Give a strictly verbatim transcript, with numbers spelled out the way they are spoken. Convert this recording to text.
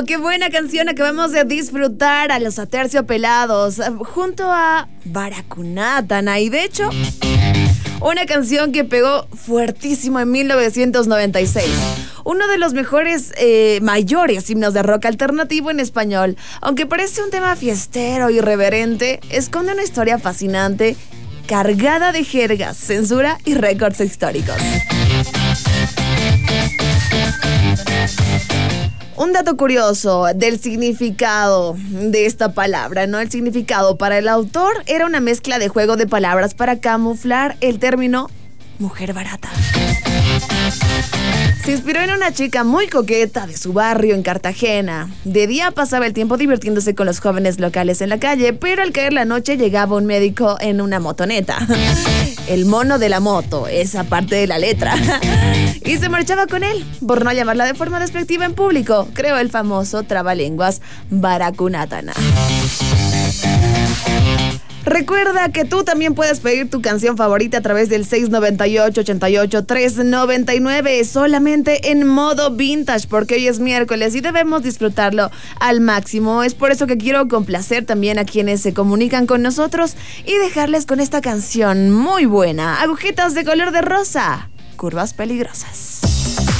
qué buena canción acabamos de disfrutar a los Aterciopelados junto a Baracunatana. Y de hecho, una canción que pegó fuertísimo en mil novecientos noventa y seis. Uno de los mejores, eh, mayores himnos de rock alternativo en español. Aunque parece un tema fiestero y irreverente, esconde una historia fascinante, cargada de jergas, censura y récords históricos. Un dato curioso del significado de esta palabra, ¿no? El significado para el autor era una mezcla de juego de palabras para camuflar el término mujer barata. Se inspiró en una chica muy coqueta de su barrio en Cartagena. De día pasaba el tiempo divirtiéndose con los jóvenes locales en la calle, pero al caer la noche llegaba un médico en una motoneta. El mono de la moto, esa parte de la letra. Y se marchaba con él, por no llamarla de forma despectiva en público. Creó el famoso trabalenguas Baracunatana. Recuerda que tú también puedes pedir tu canción favorita a través del seis nueve ocho, ochenta y ocho, trescientos noventa y nueve, solamente en modo vintage, porque hoy es miércoles y debemos disfrutarlo al máximo. Es por eso que quiero complacer también a quienes se comunican con nosotros y dejarles con esta canción muy buena, Agujetas de color de rosa, curvas peligrosas.